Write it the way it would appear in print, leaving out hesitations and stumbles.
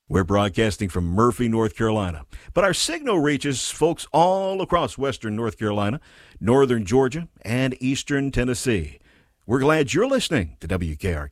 We're broadcasting from Murphy, North Carolina, but our signal reaches folks all across western North Carolina, northern Georgia, and eastern Tennessee. We're glad you're listening to WKRK.